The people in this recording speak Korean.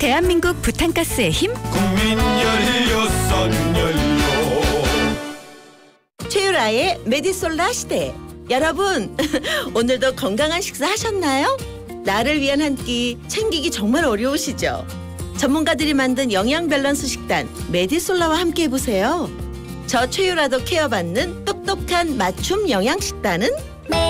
대한민국 부탄가스의 힘. 국민 연료. 최유라의 메디솔라 시대. 여러분, 오늘도 건강한 식사 하셨나요? 나를 위한 한 끼 챙기기 정말 어려우시죠? 전문가들이 만든 영양 밸런스 식단 메디솔라와 함께 해보세요. 저 최유라도 케어받는 똑똑한 맞춤 영양 식단은